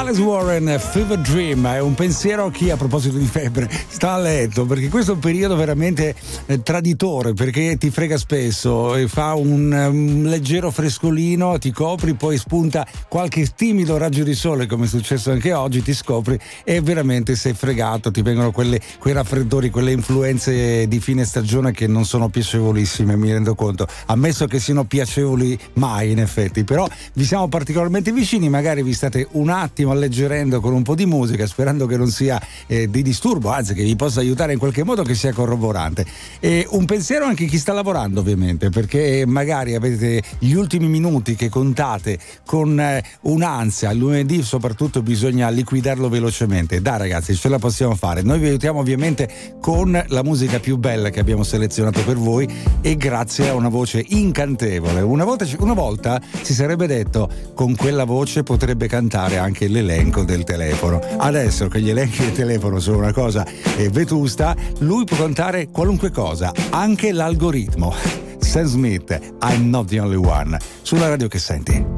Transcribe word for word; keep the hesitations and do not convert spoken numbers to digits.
Alice Warren, Fever Dream, è un pensiero a chi, a proposito di febbre, sta a letto, perché questo è un periodo veramente eh, traditore, perché ti frega spesso e fa un, um, leggero frescolino, ti copri, poi spunta qualche timido raggio di sole, come è successo anche oggi, ti scopri e veramente sei fregato, ti vengono quelle, quei raffreddori, quelle influenze di fine stagione che non sono piacevolissime, mi rendo conto, ammesso che siano piacevoli mai in effetti, però vi siamo particolarmente vicini, magari vi state un attimo alleggerendo con un po' di musica, sperando che non sia eh, di disturbo, anzi che vi possa aiutare in qualche modo, che sia corroborante. E un pensiero anche a chi sta lavorando, ovviamente, perché magari avete gli ultimi minuti che contate con eh, un'ansia, il lunedì soprattutto bisogna liquidarlo velocemente. Dai ragazzi, ce la possiamo fare, noi vi aiutiamo ovviamente con la musica più bella che abbiamo selezionato per voi e grazie a una voce incantevole. Una volta, una volta si sarebbe detto, con quella voce potrebbe cantare anche l'elenco del telefono. Adesso che gli elenchi del telefono sono una cosa eh, vetusta, lui può cantare qualunque cosa, anche l'algoritmo. Sam Smith, I'm Not the Only One, sulla radio che senti.